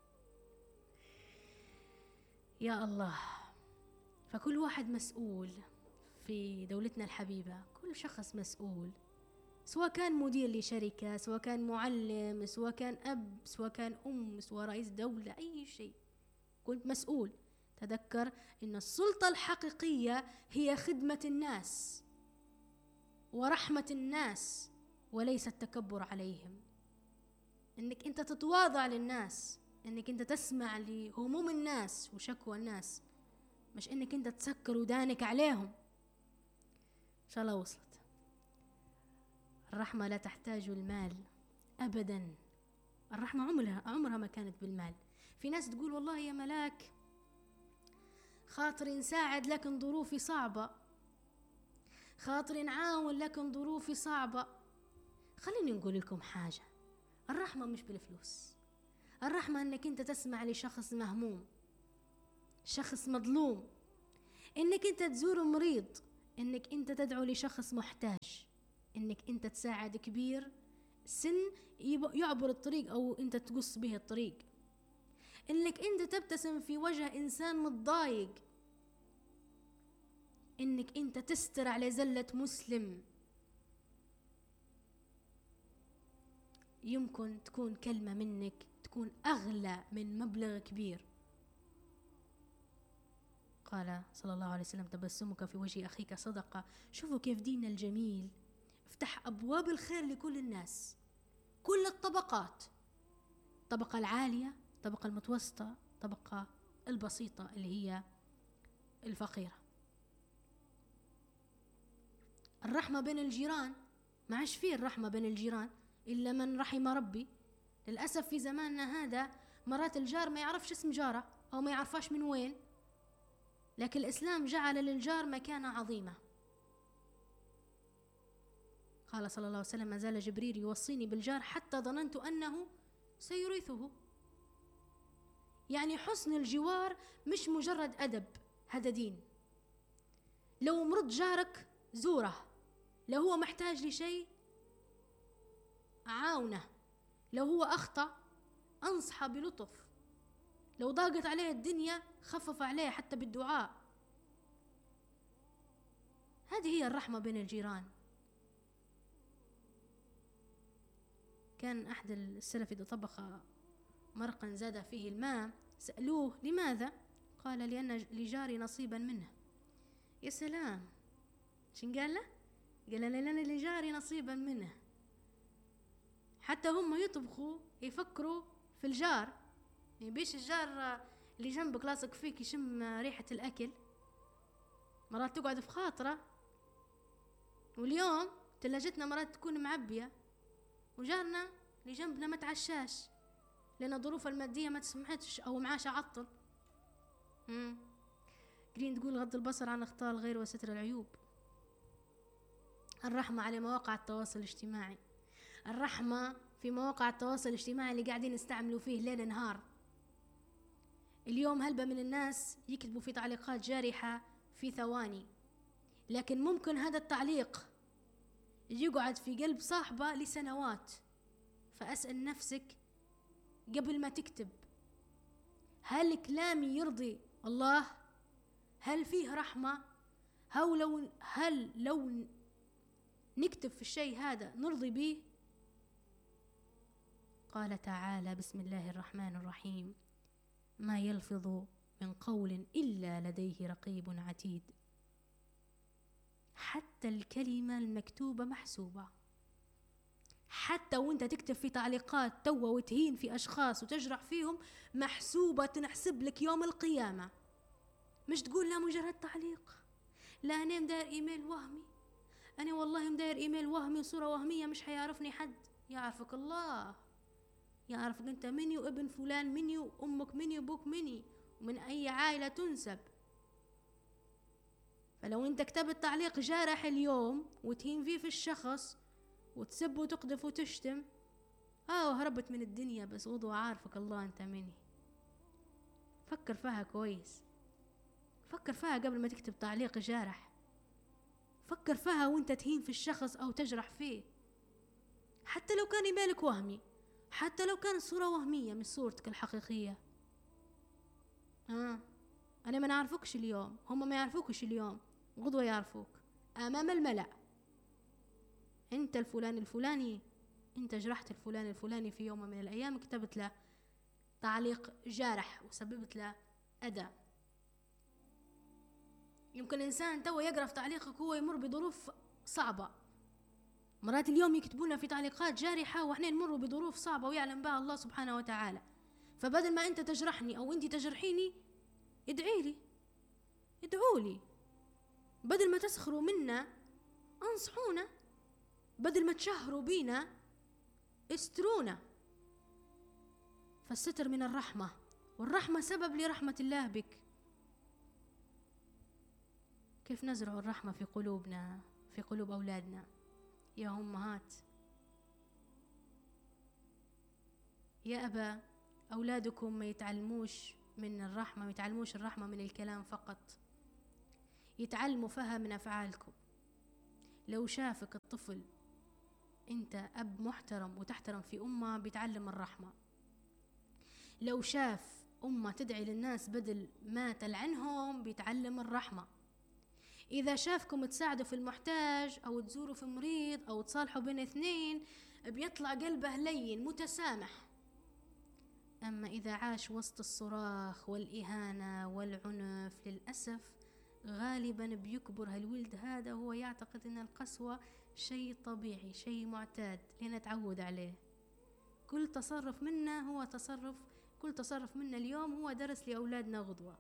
يا الله. فكل واحد مسؤول في دولتنا الحبيبة، كل شخص مسؤول، سواء كان مدير لشركة، سواء كان معلم، سواء كان أب، سواء كان أم، سواء رئيس دولة، أي شيء كنت مسؤول. تذكر أن السلطة الحقيقية هي خدمة الناس ورحمة الناس، وليس التكبر عليهم. أنك أنت تتواضع للناس، أنك أنت تسمع لهموم الناس وشكوى الناس، مش أنك أنت تسكر ودانك عليهم. إن شاء الله وصلت. الرحمة لا تحتاج المال أبدا، الرحمة عمرها عمرها ما كانت بالمال. في ناس تقول والله يا ملاك خاطر نساعد لكن ظروفي صعبة، خاطر نعاون لكن ظروفي صعبة. خليني نقول لكم حاجة، الرحمة مش بالفلوس، الرحمة أنك أنت تسمع لشخص مهموم، شخص مظلوم، إنك أنت تزور مريض، إنك أنت تدعو لشخص محتاج، إنك أنت تساعد كبير سن يعبر الطريق أو أنت تقص به الطريق، إنك أنت تبتسم في وجه إنسان متضايق، إنك أنت تستر على زلة مسلم. يمكن تكون كلمة منك تكون أغلى من مبلغ كبير. قال صلى الله عليه وسلم: تبسمك في وجه أخيك صدقة. شوفوا كيف ديننا الجميل افتح أبواب الخير لكل الناس، كل الطبقات، الطبقة العالية، الطبقة المتوسطة، الطبقة البسيطة اللي هي الفقيرة. الرحمة بين الجيران، ما عادش فيه الرحمة بين الجيران إلا من رحم ربي. للأسف في زماننا هذا مرات الجار ما يعرفش اسم جاره أو ما يعرفاش من وين، لكن الإسلام جعل للجار مكانة عظيمة. قال صلى الله عليه وسلم: ما زال جبريل يوصيني بالجار حتى ظننت أنه سيورثه. يعني حسن الجوار مش مجرد أدب، هذا دين. لو مرض جارك زوره، لو هو محتاج لشيء عاونه، لو هو أخطأ أنصحه بلطف، لو ضاقت عليه الدنيا خفف عليه حتى بالدعاء. هذه هي الرحمة بين الجيران. كان أحد السلف إذا طبخ مرقا زاد فيه الماء سألوه: لماذا؟ قال: لأن لجاري نصيبا منه. يا سلام، شن قال له؟ قال: لأن لجاري نصيبا منه. حتى هم يطبخوا يفكروا في الجار، يعني بيش الجار اللي جنبك لاصق فيك يشم ريحة الأكل، مرات تقعد في خاطرة. واليوم تلاجتنا مرات تكون معبية وجارنا اللي جنبنا ما تعشاش لأن الظروف المادية ما تسمحتش أو معاش عطل. قرين تقول: غض البصر عن أخطاء الغير وستر العيوب. الرحمة على مواقع التواصل الاجتماعي، الرحمة في مواقع التواصل الاجتماعي اللي قاعدين نستعملوا فيه ليل نهار. اليوم هلبة من الناس يكتبوا في تعليقات جارحة في ثواني، لكن ممكن هذا التعليق يقعد في قلب صاحبه لسنوات. فأسأل نفسك قبل ما تكتب: هل كلامي يرضي الله؟ هل فيه رحمة؟ هل لو, هل لو نكتب في الشيء هذا نرضي به؟ قال تعالى: بسم الله الرحمن الرحيم: ما يلفظ من قول إلا لديه رقيب عتيد. حتى الكلمة المكتوبة محسوبة. حتى وانت تكتب في تعليقات توا وتهين في أشخاص وتجرح فيهم، محسوبة، تنحسب لك يوم القيامة. مش تقول لا مجرد تعليق، لا أنا مداير إيميل وهمي، أنا والله مداير إيميل وهمي وصورة وهمية مش حيعرفني حد. يعرفك الله، يعرفك أنت مني وابن فلان مني وأمك مني وأبوك مني ومن أي عائلة تنسب. فلو أنت كتبت تعليق جارح اليوم وتهين فيه في الشخص وتسب وتقذف وتشتم، آه هربت من الدنيا، بس وضو عارفك الله أنت مني. فكر فيها كويس، فكر فيها قبل ما تكتب تعليق جارح. فكر فيها وانت تهين في الشخص أو تجرح فيه، حتى لو كان إيميلك وهمي، حتى لو كان صورة وهمية من صورتك الحقيقية. آه أنا ما نعرفوكش اليوم، هم ما يعرفوكش اليوم، غدوة يعرفوك أمام الملأ. أنت الفلان الفلاني، أنت جرحت الفلان الفلاني في يوم من الأيام، كتبت له تعليق جارح وسببت له أذى. يمكن إنسان توا يقرأ في تعليقك هو يمر بظروف صعبة، مرات اليوم يكتبون في تعليقات جارحة وإحنا نمر بظروف صعبة ويعلم بها الله سبحانه وتعالى. فبدل ما أنت تجرحني أو أنت تجرحيني، ادعي لي، ادعوا لي. بدل ما تسخروا منا انصحونا، بدل ما تشهروا بينا استرونا. فالستر من الرحمة، والرحمة سبب لرحمة الله بك. كيف نزرع الرحمة في قلوبنا، في قلوب أولادنا؟ يا أمهات، يا أبا، أولادكم ما يتعلموش من الرحمة، ما يتعلموش الرحمة من الكلام فقط، يتعلموا فيها من أفعالكم. لو شافك الطفل أنت أب محترم وتحترم في أمه بيتعلم الرحمة. لو شاف أمه تدعي للناس بدل ما تلعنهم بيتعلم الرحمة. إذا شافكم تساعدوا في المحتاج أو تزوروا في مريض أو تصالحوا بين اثنين بيطلع قلبه لين متسامح. أما إذا عاش وسط الصراخ والإهانة والعنف للأسف غالبا بيكبر هالولد هذا وهو يعتقد أن القسوة شيء طبيعي، شيء معتاد لأنه تعود عليه. كل تصرف منا هو تصرف كل تصرف منا اليوم هو درس لأولادنا غدوة.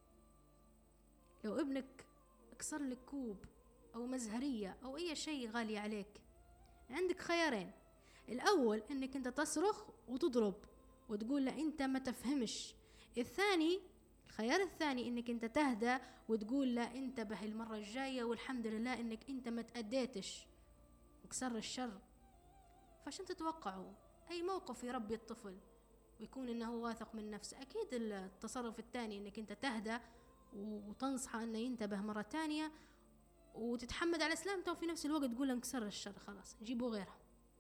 لو ابنك اكسر لك كوب أو مزهرية أو أي شيء غالي عليك، عندك خيارين. الأول أنك أنت تصرخ وتضرب وتقول له أنت ما تفهمش. الثاني الخيار الثاني أنك أنت تهدى وتقول له انتبه المرة الجاية والحمد لله أنك أنت ما تأديتش وكسر الشر. فعشان تتوقعوا أي موقف يربي الطفل ويكون أنه واثق من نفسه، أكيد التصرف الثاني أنك أنت تهدى وتنصحه أنه ينتبه مرة تانية وتتحمد على سلامته وفي نفس الوقت تقول له انكسر الشر خلاص نجيبه غيرها.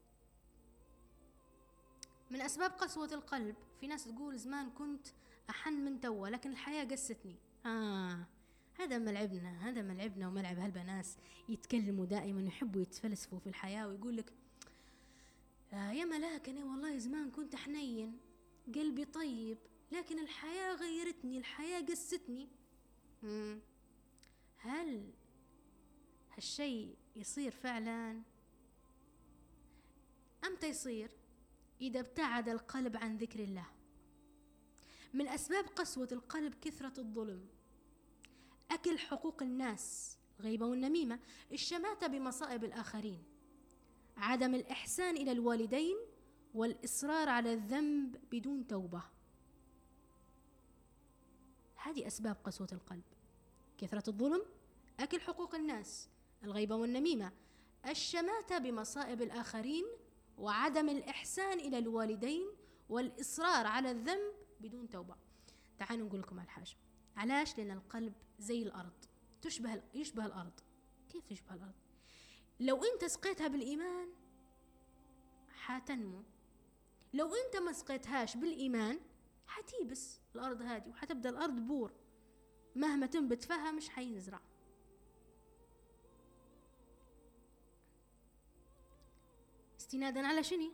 من أسباب قسوة القلب، في ناس تقول زمان كنت أحن من توا لكن الحياة قستني. آه هذا ملعبنا هذا ملعبنا وملعب هالبناس، يتكلموا دائما يحبوا يتفلسفوا في الحياة ويقول لك آه يا ملاك أنا والله زمان كنت حنين قلبي طيب لكن الحياة غيرتني، الحياة قستني. مم. هل هالشيء يصير فعلا؟ أمتى يصير؟ إذا ابتعد القلب عن ذكر الله. من أسباب قسوة القلب كثرة الظلم، أكل حقوق الناس، الغيبة والنميمة، الشماتة بمصائب الآخرين، عدم الإحسان إلى الوالدين، والإصرار على الذنب بدون توبة. هذه أسباب قسوة القلب: كثرة الظلم، أكل حقوق الناس، الغيبة والنميمة، الشماتة بمصائب الآخرين، وعدم الإحسان إلى الوالدين، والإصرار على الذنب بدون توبة. تعالوا نقول لكم على حاجة. علاش؟ لأن القلب زي الأرض، تشبه يشبه الأرض. كيف تشبه الأرض؟ لو أنت سقيتها بالإيمان حتنمو، لو أنت ما سقيتهاش بالإيمان حتيبس الأرض هذه وحتبدأ الأرض بور، مهما تنبت فيها مش حينزرع. استنادا على شنو؟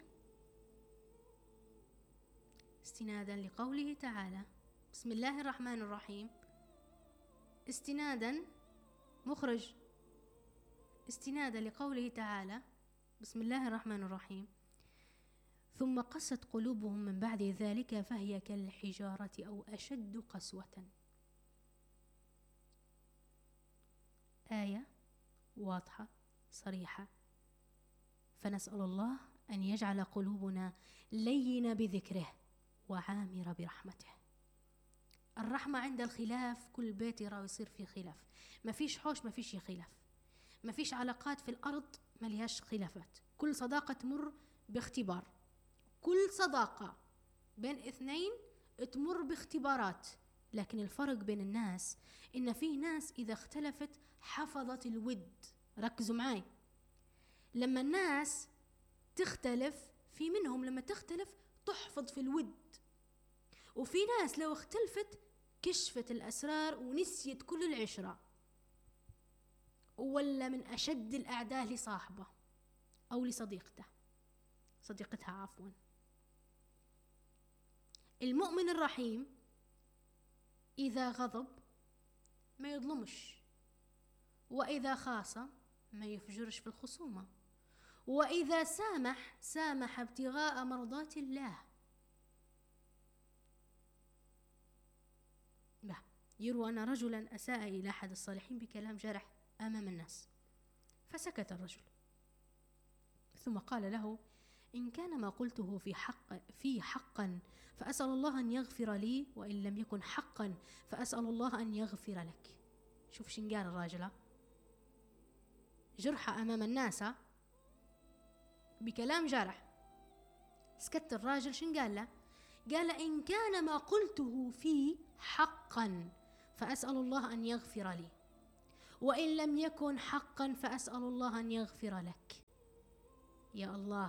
استنادا لقوله تعالى بسم الله الرحمن الرحيم. استنادا مخرج استنادا لقوله تعالى بسم الله الرحمن الرحيم: ثم قست قلوبهم من بعد ذلك فهي كالحجارة أو أشد قسوة. آية واضحة صريحة، فنسأل الله أن يجعل قلوبنا لينة بذكره وعامرة برحمته. الرحمة عند الخلاف، كل بيت يرى يصير فيه خلاف، ما فيش حوش ما فيش خلاف، ما فيش علاقات في الأرض ما ليهاش خلافات. كل صداقة تمر باختبار، كل صداقة بين اثنين تمر باختبارات. لكن الفرق بين الناس إن في ناس إذا اختلفت حفظت الود. ركزوا معاي، لما الناس تختلف في منهم لما تختلف تحفظ في الود، وفي ناس لو اختلفت كشفت الأسرار ونسيت كل العشرة، ولا من أشد الأعداء لصاحبه أو لصديقته صديقتها عفوا. المؤمن الرحيم إذا غضب ما يظلمش، وإذا خاصم ما يفجرش في الخصومة، وإذا سامح سامح ابتغاء مرضات الله. به يروى أن رجلا أساء إلى أحد الصالحين بكلام جرح أمام الناس، فسكت الرجل ثم قال له: إن كان ما قلته في حق في حقا فأسأل الله أن يغفر لي، وإن لم يكن حقا فأسأل الله أن يغفر لك. شوف شن قال الراجل، جرحة أمام الناس بكلام جرح. سكت الراجل، شن قال له؟ قال: إن كان ما قلته في حقا فأسأل الله أن يغفر لي، وإن لم يكن حقا فأسأل الله أن يغفر لك. يا الله،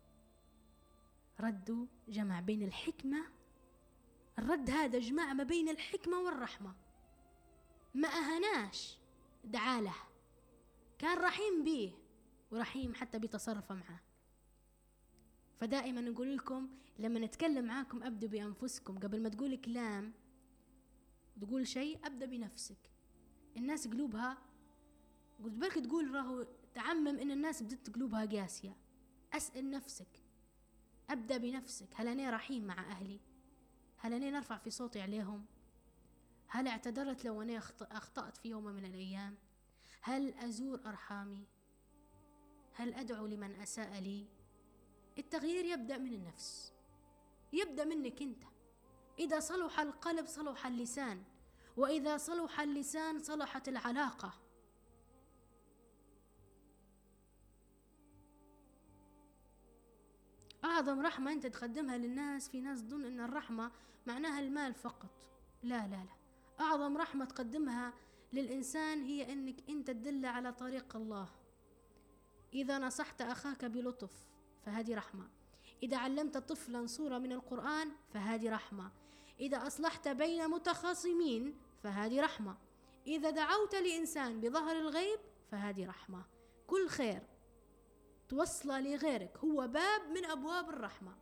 ردوا جمع بين الحكمة، الرد هذا جمع ما بين الحكمة والرحمة، ما أهناش، دعاله، كان رحيم به ورحيم حتى بتصرف معه. فدائما نقول لكم لما نتكلم معاكم أبدأ بأنفسكم، قبل ما تقول كلام تقول شيء أبدأ بنفسك. الناس قلوبها، قلت بالك تقول راهو تعمم إن الناس بدت قلوبها قاسية. أسأل نفسك، أبدأ بنفسك، هل أنا رحيم مع أهلي؟ هل أنا نرفع في صوتي عليهم؟ هل اعتذرت لو أنا أخطأت في يوم من الأيام؟ هل أزور أرحامي؟ هل أدعو لمن أساء لي؟ التغيير يبدأ من النفس، يبدأ منك أنت. إذا صلح القلب صلح اللسان، وإذا صلح اللسان صلحت العلاقة. أعظم رحمة أنت تقدمها للناس، في ناس تظن أن الرحمة معناها المال فقط، لا لا لا، أعظم رحمة تقدمها للإنسان هي أنك أنت تدل على طريق الله. إذا نصحت أخاك بلطف فهذه رحمة، إذا علمت طفلا سورة من القرآن فهذه رحمة، إذا أصلحت بين متخاصمين فهذه رحمة، إذا دعوت لإنسان بظهر الغيب فهذه رحمة. كل خير توصل لغيرك هو باب من أبواب الرحمة.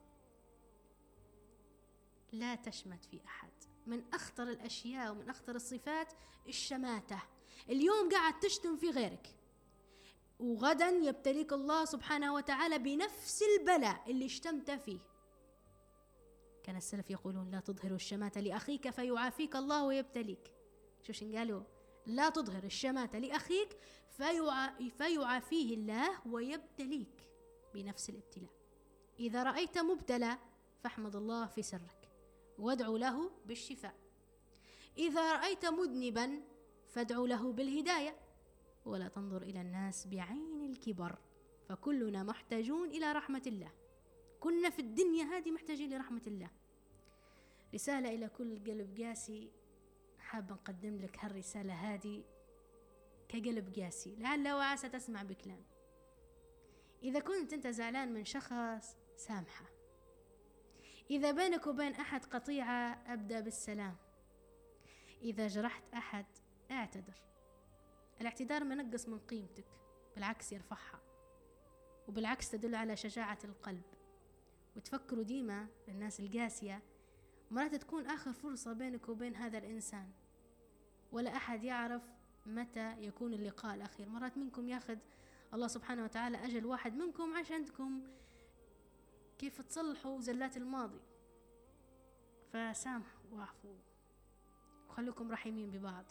لا تشمت في أحد. من أخطر الأشياء ومن أخطر الصفات الشماتة. اليوم قاعد تشتم في غيرك، وغدا يبتليك الله سبحانه وتعالى بنفس البلاء اللي اشتمت فيه. كان السلف يقولون لا تظهر الشماتة لأخيك فيعافيك الله ويبتليك. شو شن قالوا؟ لا تظهر الشماتة لأخيك فيع... فيعافيه الله ويبتليك بنفس الابتلاء. إذا رأيت مبتلى فاحمد الله في سرك وادعو له بالشفاء. إذا رأيت مذنبا فادعو له بالهداية، ولا تنظر إلى الناس بعين الكبر، فكلنا محتاجون إلى رحمة الله. كنا في الدنيا هذه محتاجين لرحمة الله. رسالة إلى كل قلب قاسي، حابة نقدم لك هالرسالة هذه كقلب قاسي، لعل وعسى تسمع بكلام. إذا كنت أنت زعلان من شخص سامحه. إذا بينك وبين أحد قطيعة أبدأ بالسلام. إذا جرحت أحد اعتذر. الاعتذار ما نقص من قيمتك، بالعكس يرفعها، وبالعكس تدل على شجاعة القلب. وتفكروا ديما الناس القاسية مرات تكون آخر فرصة بينك وبين هذا الإنسان، ولا أحد يعرف متى يكون اللقاء الأخير. مرات منكم ياخذ الله سبحانه وتعالى أجل واحد منكم عشانكم كيف تصلحوا زلات الماضي. فسامحوا واعفوا وخلوكم رحيمين ببعض.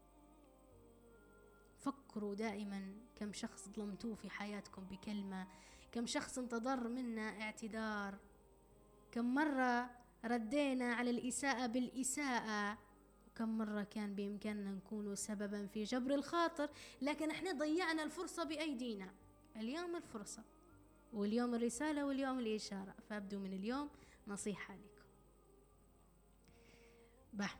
فكروا دائما كم شخص ظلمتوه في حياتكم بكلمة، كم شخص انتظر منا اعتذار، كم مرة ردينا على الإساءة بالإساءة، وكم مرة كان بإمكاننا نكون سببا في جبر الخاطر، لكن احنا ضيعنا الفرصة بأيدينا. اليوم الفرصة، واليوم الرسالة، واليوم الإشارة. فأبدو من اليوم نصيحة لكم. بح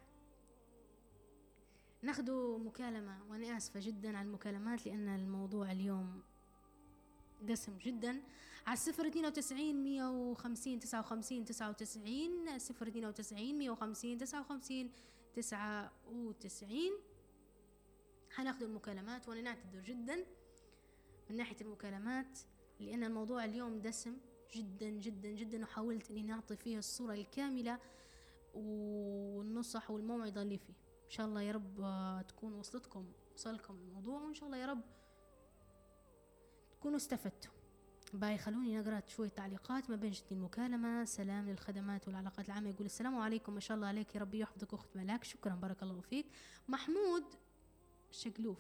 ناخذ مكالمة، وأنا آسفة جدا على المكالمات لأن الموضوع اليوم دسم جدا. على صفر اثنين وتسعين مية وخمسين تسعة وخمسين تسعة وتسعين، صفر اثنين وتسعين مية وخمسين تسعة وخمسين تسعة وتسعين. حناخذ المكالمات، وأنا نعتذر جدا من ناحية المكالمات لأن الموضوع اليوم دسم جدا جدا جدا، وحاولت أني نعطي فيه الصورة الكاملة والنصح والموعظة اللي فيه. إن شاء الله يا رب تكون وصلتكم وصلكم الموضوع، وإن شاء الله يا رب تكونوا استفدتوا. باي خلوني نقرأ شوية تعليقات ما بين جدي المكالمة. سلام للخدمات والعلاقات العامة، يقول السلام عليكم، ما شاء الله عليك، يا ربي يحفظك أخت ملاك. شكرا، بارك الله فيك. محمود شقلوف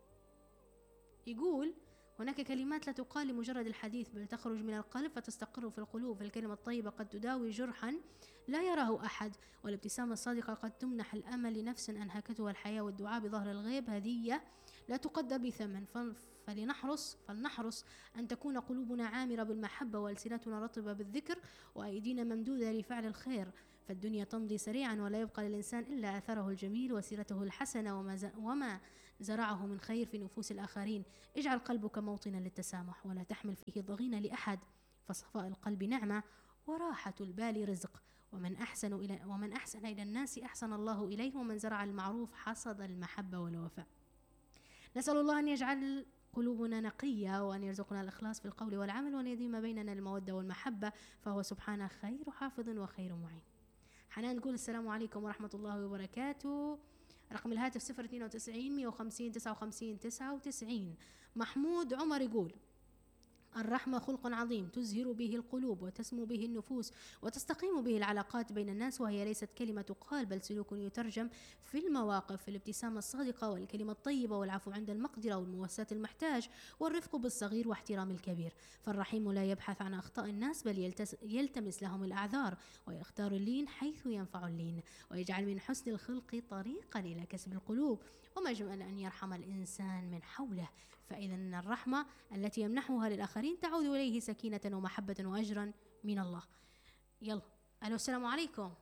يقول هناك كلمات لا تقال لمجرد الحديث، بل تخرج من القلب فتستقر في القلوب. فالكلمة الطيبة قد تداوي جرحا لا يراه أحد، والابتسامة الصادقة قد تمنح الأمل لنفس أنهكتها الحياة. والدعاء بظهر الغيب هدية لا تقدر بثمن. فلنحرص فلنحرص أن تكون قلوبنا عامرة بالمحبة، وألسنتنا رطبة بالذكر، وأيدينا ممدودة لفعل الخير. فالدنيا تمضي سريعا، ولا يبقى للإنسان إلا أثره الجميل وسيرته الحسنة، وما, وما زرعه من خير في نفوس الآخرين. اجعل قلبك موطنا للتسامح ولا تحمل فيه ضغينة لأحد، فصفاء القلب نعمة وراحة البال رزق. ومن أحسن إلى ومن أحسن إلى الناس أحسن الله إليه، ومن زرع المعروف حصد المحبة والوفاء. نسأل الله أن يجعل قلوبنا نقية، وأن يرزقنا الإخلاص في القول والعمل، وأن يديم بيننا المودة والمحبة، فهو سبحانه خير حافظ وخير معين. حنان تقول السلام عليكم ورحمة الله وبركاته. رقم الهاتف صفر اثنين وتسعين مئة وخمسين تسعة وخمسين تسعة وتسعين. محمود عمر يقول: الرحمة خلق عظيم تزهر به القلوب وتسمو به النفوس وتستقيم به العلاقات بين الناس، وهي ليست كلمة تقال بل سلوك يترجم في المواقف، في الابتسامة الصادقة والكلمة الطيبة والعفو عند المقدرة والمواساة المحتاج والرفق بالصغير واحترام الكبير. فالرحيم لا يبحث عن أخطاء الناس بل يلتمس لهم الأعذار، ويختار اللين حيث ينفع اللين، ويجعل من حسن الخلق طريقا إلى كسب القلوب، وما أجمل أن يرحم الإنسان من حوله. فإذا الرحمة التي يمنحها للآخرين تعود إليه سكينة ومحبة وأجرا من الله. يلا، ألو، السلام عليكم.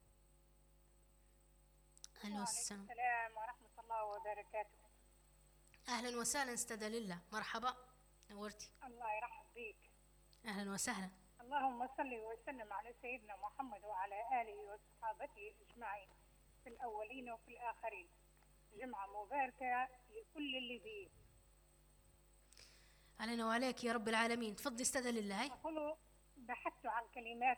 ألو، السلام ورحمة الله وبركاته. أهلا وسهلا استاذة لله، مرحبا، نورتي. الله يرحب بيك. أهلا وسهلا. اللهم صل وسلم على سيدنا محمد وعلى آله وصحابته أجمعين في الأولين وفي الآخرين. جمعة مباركة لكل اللي فيه. علينا وعليك يا رب العالمين. تفضلي استاذة لله. هاي أقول بحثت عن كلمات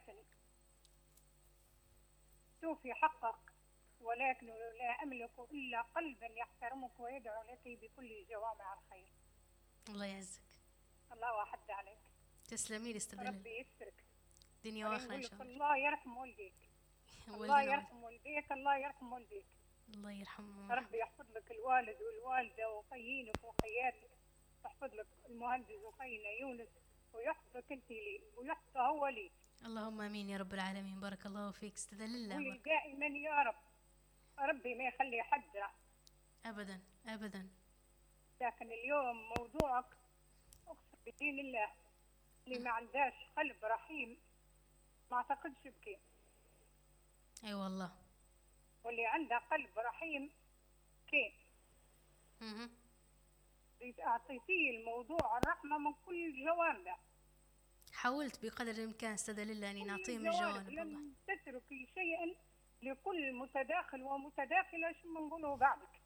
توفي حقك، ولكن لا أملك إلا قلبا يحترمك ويدعو لك بكل جوامع الخير. الله يعزك. الله وحد عليك. تسلمي لي استاذة لله. ربي يسترك دنيا واخرة إن شاء الله. الله يرحم والديك. الله يرحم والديك. الله يرحم والديك. الله يرحمه. ربي يحفظ لك الوالد والوالدة وخيينك وخياتك، يحفظ لك المهندس وخينا يونس، ويحفظك انت لي ويحفظ هو لي. اللهم امين يا رب العالمين. بارك الله فيك استاذة لله. قولي دائما يا رب. ربي ما يخلي حد ابدا ابدا. لكن اليوم موضوعك اقسم بدين الله اللي ما عندهاش قلب رحيم ما اعتقدش بكي. اي أيوة والله. واللي عنده قلب رحيم كين. اها. اعطيتيه الموضوع الرحمه من كل جوانبه. حاولت بقدر الامكان استاذة لله اني نعطيه من الجوانب. والله لم تتركي شيئا لكل متداخل ومتداخله شو بنقوله بعدك.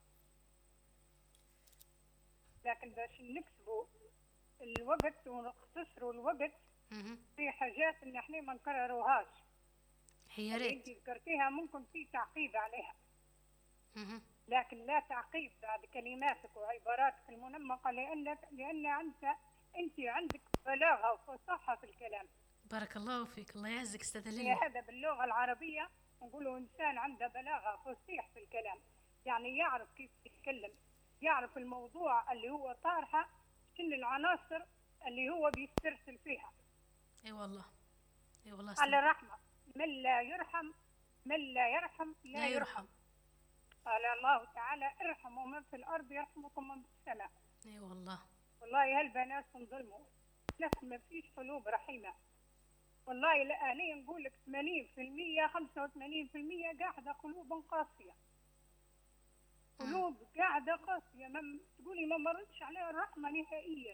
لكن باش نكسبوا الوقت ونختصروا الوقت مه. في حاجات ان احنا ما نكرروهاش. هي ريت انت ذكرتيها ممكن في تعقيب عليها. مه. لكن لا تعقيب بعد كلماتك وعباراتك المنمقه، لانك لان انت انت عندك بلاغه وفصاحه في الكلام. بارك الله فيك. الله يعزك استاذة لله. هذا باللغه العربيه نقولوا انسان عنده بلاغه فصيح في الكلام، يعني يعرف كيف يتكلم، يعرف الموضوع اللي هو طارحه شن العناصر اللي هو بيسترسل فيها. اي أيوة والله. اي أيوة والله. على الرحمه، من لا يرحم من لا يرحم لا, لا يرحم. يرحم. قال الله تعالى: ارحموا من في الارض يرحمكم من في السماء. اي أيوة والله. والله هالبنات ظلموا، ناس ما فيش قلوب رحيمه. والله لا انا نقول لك ثمانين بالمئة خمسة وثمانين بالمئة قاعده قلوب قاسيه. قلوب قاعده قاسيه، ما تقولي ما مرتش عليها الرحمه نهائيا.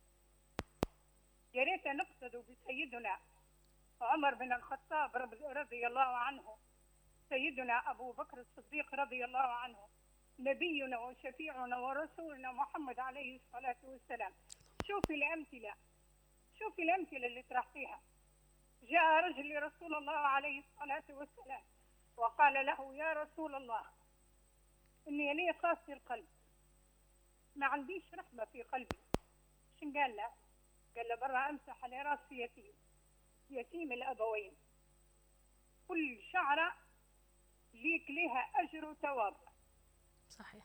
يا ريت نقتدوا بسيدنا عمر بن الخطاب رضي الله عنه، سيدنا ابو بكر الصديق رضي الله عنه، نبينا وشفيعنا ورسولنا محمد عليه الصلاه والسلام. شوفي الامثله، شوفي الامثله اللي طرحتيها. جاء رجل لرسول الله عليه الصلاه والسلام وقال له: يا رسول الله، اني لي قاسي القلب، ما عنديش رحمه في قلبي. شن قال له؟ قال له: برا امسح على راسي يتيم، يتيم الابوين، كل شعره ليك لها اجر وثواب. صحيح.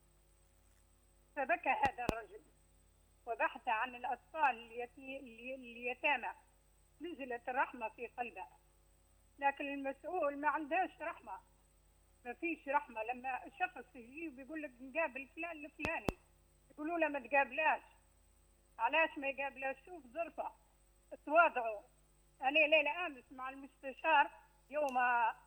فبكى هذا الرجل وبحث عن الاطفال اليتامى، نزلت الرحمه في قلبه. لكن المسؤول ما عندهاش رحمه، ما فيش رحمه. لما شخص يجيب يقول لك نقابل فلان الفلاني، يقولوا له ما تقابلاش. علاش ما يقابلاش؟ شوف ظرفه، تواضعوا. انا ليله امس مع المستشار يوم